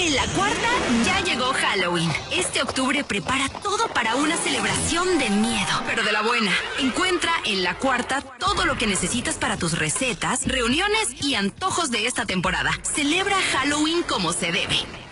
En La Cuarta ya llegó Halloween. Este octubre prepara todo para una celebración de miedo, pero de la buena. Encuentra en La Cuarta todo lo que necesitas para tus recetas, reuniones y antojos de esta temporada. Celebra Halloween como se debe.